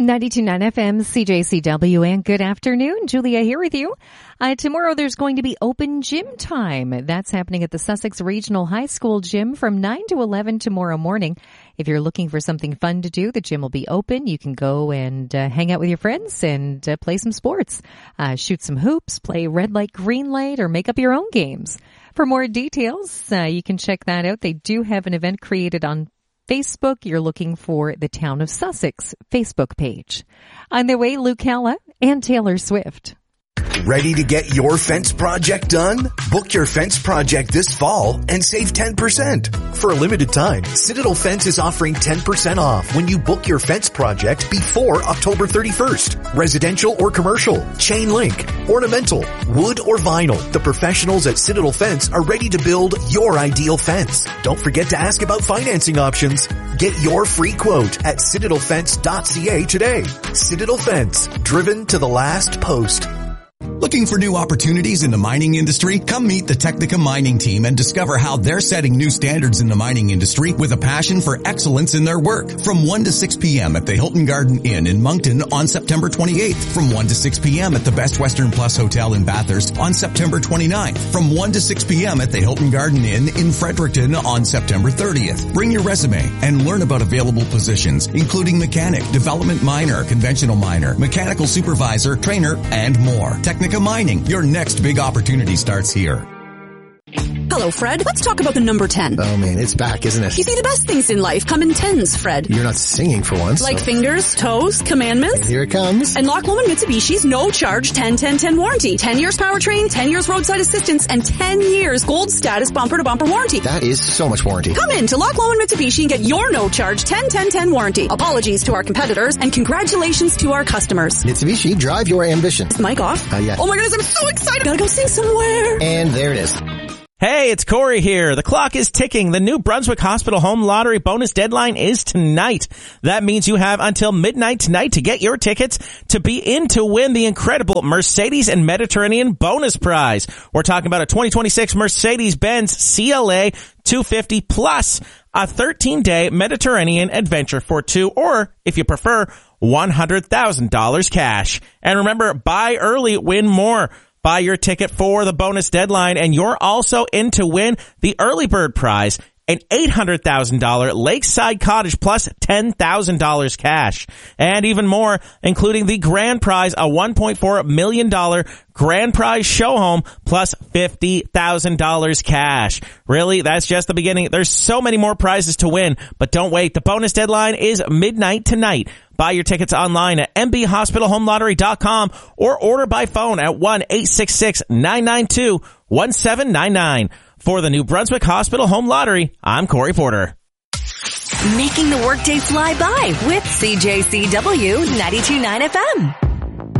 92.9 FM, CJCW, and good afternoon. Julia here with you. Tomorrow there's going to be open gym time. That's happening at the Sussex Regional High School gym from 9 to 11 tomorrow morning. If you're looking for something fun to do, the gym will be open. You can go and hang out with your friends and play some sports, shoot some hoops, play red light, green light, or make up your own games. For more details, you can check that out. They do have an event created on Facebook. You're looking for the Town of Sussex Facebook page. On their way, Luke Halla and Taylor Swift. Ready to get your fence project done? Book your fence project this fall and save 10%. For a limited time, Citadel Fence is offering 10% off when you book your fence project before October 31st. Residential or commercial, chain link, ornamental, wood or vinyl. The professionals at Citadel Fence are ready to build your ideal fence. Don't forget to ask about financing options. Get your free quote at citadelfence.ca today. Citadel Fence, driven to the last post. Looking for new opportunities in the mining industry? Come meet the Technica Mining team and discover how they're setting new standards in the mining industry with a passion for excellence in their work. From 1 to 6 p.m. at the Hilton Garden Inn in Moncton on September 28th. From 1 to 6 p.m. at the Best Western Plus Hotel in Bathurst on September 29th. From 1 to 6 p.m. at the Hilton Garden Inn in Fredericton on September 30th. Bring your resume and learn about available positions, including mechanic, development miner, conventional miner, mechanical supervisor, trainer, and more. Technica Mining, your next big opportunity starts here. Hello, Fred. Let's talk about the number 10. Oh, man, it's back, isn't it? You see, the best things in life come in tens, Fred. You're not singing for once. Like fingers, toes, commandments. And here it comes. And Loch Lomond Mitsubishi's no-charge 10-10-10 warranty. 10 years powertrain, 10 years roadside assistance, and 10 years gold status bumper-to-bumper warranty. That is so much warranty. Come in to Loch Lomond Mitsubishi and get your no-charge 10-10-10 warranty. Apologies to our competitors, and congratulations to our customers. Mitsubishi, drive your ambition. Is the mic off? Yeah. Oh my goodness, I'm so excited. Gotta go sing somewhere. And there it is. Hey, it's Corey here. The clock is ticking. The New Brunswick Hospital Home Lottery bonus deadline is tonight. That means you have until midnight tonight to get your tickets to be in to win the incredible Mercedes and Mediterranean bonus prize. We're talking about a 2026 Mercedes-Benz CLA 250 plus a 13-day Mediterranean adventure for two, or if you prefer, $100,000 cash. And remember, buy early, win more. Buy your ticket for the bonus deadline, and you're also in to win the early bird prize, an $800,000 lakeside cottage plus $10,000 cash. And even more, including the grand prize, a $1.4 million grand prize show home plus $50,000 cash. Really, that's just the beginning. There's so many more prizes to win, but don't wait. The bonus deadline is midnight tonight. Buy your tickets online at mbhospitalhomelottery.com or order by phone at 1-866-992-1799. For the New Brunswick Hospital Home Lottery, I'm Corey Porter. Making the workday fly by with CJCW 92.9 FM.